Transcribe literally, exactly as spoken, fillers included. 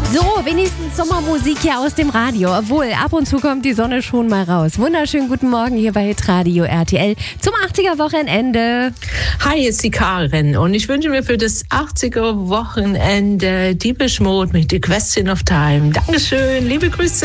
So, wenigstens Sommermusik hier aus dem Radio. Obwohl, ab und zu kommt die Sonne schon mal raus. Wunderschönen guten Morgen hier bei Hitradio R T L zum achtziger-Wochenende. Hi, hier ist die Karin und ich wünsche mir für das achtziger-Wochenende Depeche Mode mit The Question of Time. Dankeschön, liebe Grüße.